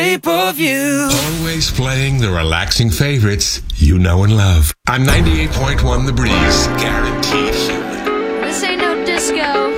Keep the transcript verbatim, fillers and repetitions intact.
shape of you. Always playing the relaxing favorites you know and love. On ninety-eight point one The Breeze, guaranteed human. This ain't no disco.